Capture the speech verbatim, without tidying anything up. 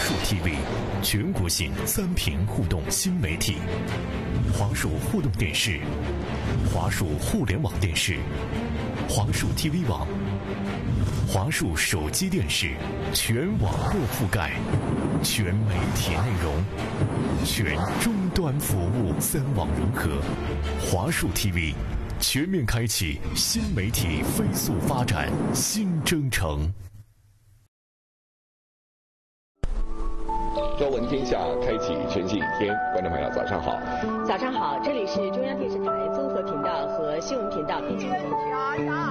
数 T V， 全国性三屏互动新媒体。华数互动电视、华数互联网电视、华数 T V 网、华数手机电视，全网络覆盖，全媒体内容，全终端服务，三网融合。华数 T V 全面开启新媒体飞速发展新征程。 朝闻天下，开启全新一天。观众朋友，早上好！ 早上好，这里是中央电视台综合频道和新闻频道编辑部。